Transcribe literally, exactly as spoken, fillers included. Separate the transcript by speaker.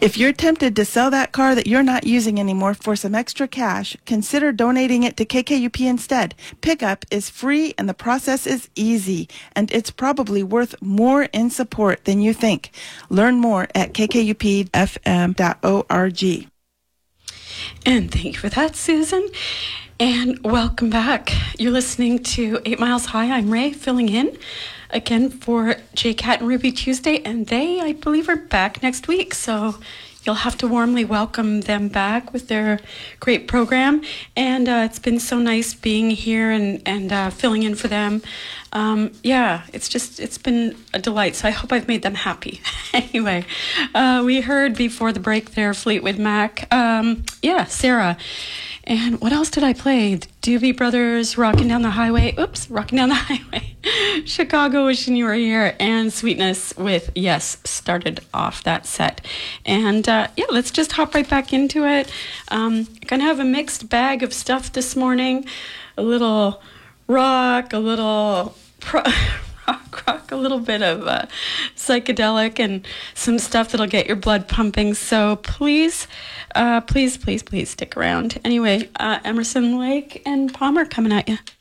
Speaker 1: If you're tempted to sell that car that you're not using anymore for some extra cash, consider donating it to K K U P instead. Pickup is free and the process is easy, and it's probably worth more in support than you think. Learn more at k k u p f m dot org.
Speaker 2: And thank you for that, Susan. And welcome back. You're listening to Eight Miles High. I'm Ray, filling in again for J Cat and Ruby Tuesday, and they, I believe, are back next week. So you'll have to warmly welcome them back with their great program. And uh, it's been so nice being here and, and uh, filling in for them. Um, yeah, it's just, it's been a delight. So I hope I've made them happy. Anyway, uh, we heard before the break there, Fleetwood Mac. Um, yeah, Sarah. And what else did I play? The Doobie Brothers, Rocking Down the Highway. Oops, Rocking Down the Highway. Chicago, Wishing You Were Here. And Sweetness with Yes started off that set. And uh, yeah, let's just hop right back into it. Um, gonna have a mixed bag of stuff this morning. A little rock, a little pro- rock, rock, a little bit of uh, psychedelic, and some stuff that'll get your blood pumping. So please, uh, please, please, please stick around. Anyway, uh, Emerson, Lake, and Palmer coming at you.